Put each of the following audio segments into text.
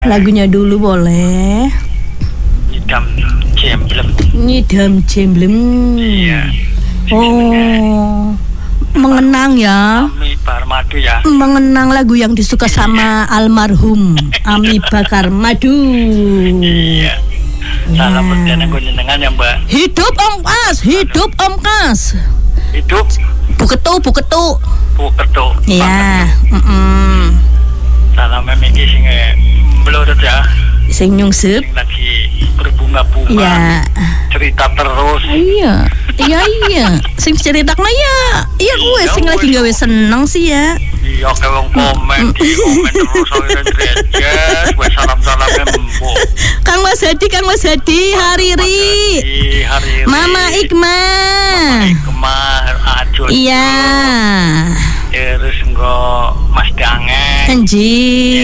Lagunya dulu boleh. Nyidam Jemblem. Nyidam Jemblem. Iya. Oh, mengenang ya. Ami Barmadu ya. Mengenang lagu yang disuka sama almarhum Ami Bakar Madu. Iya. Salam berjalan jenengan ya Mbak. Hidup Om Kas, hidup Om Kas. Hidup. Buketu. Buketu. Iya. Salam memiki sing blodot ya. Sing nyungsep. Sing lagi berbunga-bunga. Iya. Cerita terus. Iya. Sing ceritakna ya. Iya gue sing lagi gawe seneng sih ya. Iya kayak komen terus soalnya drejes. Gue salam-salamnya mbok. Kang Mas Hadi, Hariri. Mama Ikmah. Ajul. Iya. Terus enggak Mas Dangen. Anji.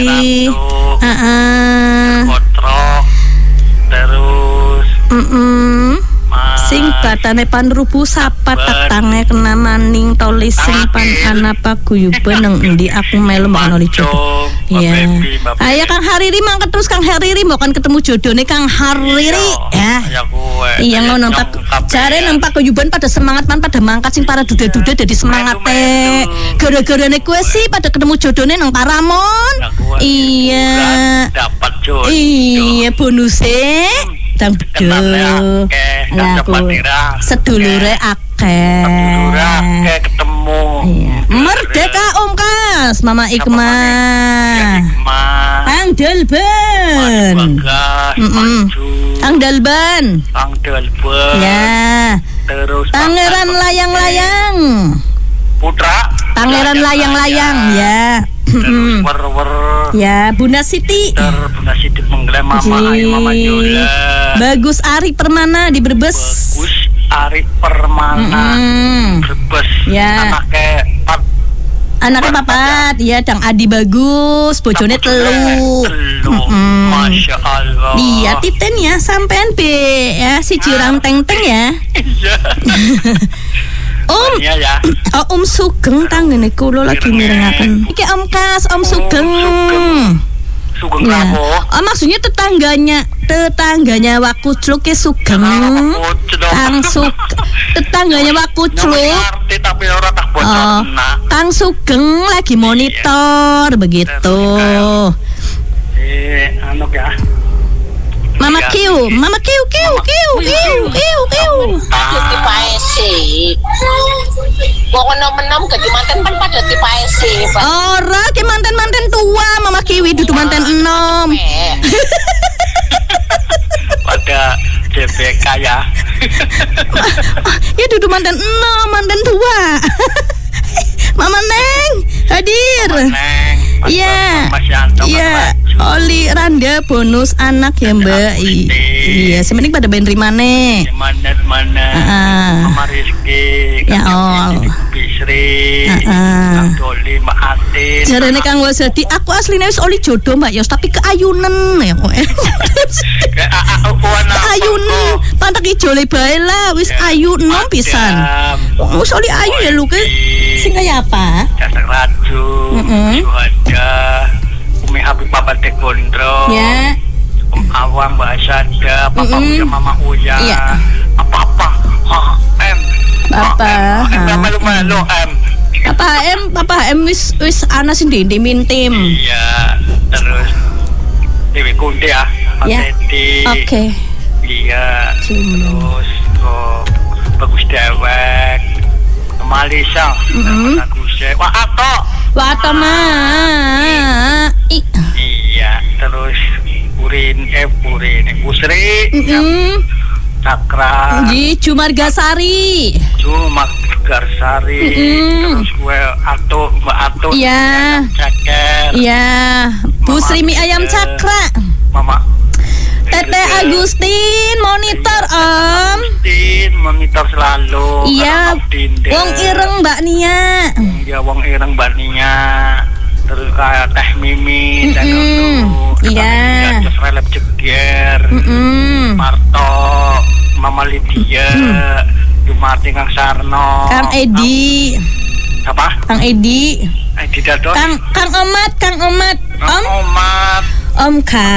Kotrok. Terus sing batane panrubu sapa taktange kena maning tolis sing pan anapa guyuban nang endi aku melu makan oli jodoh. Iya. Ayo Kang Hariri mangkat terus Kang Hariri mau kan ketemu jodohne Kang Hariri ya. Iya ngono tak jare nempak guyuban pada semangat man pada mangkat sing para duda-duda dadi semangate. Gara-garane kowe sih pada ketemu jodohne nang Paramon. Iya. Dapat jodoh. Iya bonuse. Dang bedol. Sedulure akeh ketemu. Iya. Merdeka Om Kas, Mama Ikmah. Kang Dalban. Kang Dalban. Ya. Terus Pangeran Layang-layang. Putra. Pangeran Layang-layang ya. Terus wer-wer. Ya, Bunda Siti. Bunda Siti mengklaim Mama Yola. Bagus Ari Permana di Brebes. Bagus Ari Permana. Brebes. Ya. Anaknya papat. Ya, Dang Adi Bagus, bojone telu. Masya Allah. Iya, titen ya, sampean be ya si Jirang Teng-teng ya. Iya. Om, ya. Om Sugeng tanggane kula lagi mirengaken. Iki Om Kas, Om Sugeng. Sugeng ya. Rapo. Oh, maksudnya tetangganya Wakucluk ke Sugeng. Tetangganya Wakucluk. Tapi ora tak bocorna. Kang Sugeng lagi monitor begitu. Anu ya. Mama Kiu. Pada di paesi. Wong enom-enom gede manten kan pada di paesi. Ora ke manten-manten tua Mama Kiwi dudu manten enom. Pada DBK ya. Ya dudu manten enom, manten tua. Mama Neng hadir. Iya. Iya. Oli Randa bonus anak ya Mbak. Iya, sementing pada bentri mana? Mana? Mama Rizky. Ya Allah. Bisri. Doli Maatin. Jarane Kang Wasadi, aku asline wis oli jodoh Mbak Yos, tapi keayunen ya kowe. Keayunen, pantak ijo le bae lah, wis ayu enom pisan. Wis oli ayu ya lu ke. Sing kaya apa? Dasar raju. Juhada. Umi Habib Papa Tekondro. Ya. Awang Mbak Asyada, Papa Uya, Mama Uya. Iya. Apa-apa. M. Papa. Malu-malu M. Papa M wis ana sing mintim. Iya. Terus Dewi Kunti ya. Ya. Oke. Iya. Terus kok Bagus Dewek. Malisa. Bagusnya. Wah Ato mah. Iya, terus Urin Usri. Cakra. Ji Jumargasari. Terus gue Mbak Ato. Iya. Ceker. Iya. Bu Srimi Ayam Cakra. Mama. Tete Agustin monitor Om. Monitor selalu. Iya. Wong ireng Mbak Nia. Iya, Wong ireng Mbak Nia. Terus kayak Teh Mimi dan iya. Terus Relep Jeger. Marto, Mama Lydia, Jumarti Kang Sarno. Kang Edi. Apa? Kang Edi. Edi Dados. Kang Omat. Om. Om Kak.